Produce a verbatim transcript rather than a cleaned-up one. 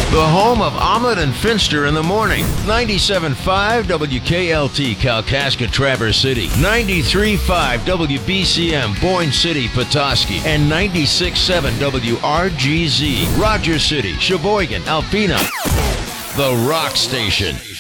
The home of Omelet and Finster in the morning. ninety-seven point five W K L T Kalkaska Traverse City. ninety-three point five W B C M Boyne City Petoskey. And ninety-six point seven W R G Z Rogers City, Sheboygan, Alpena. The Rock Station.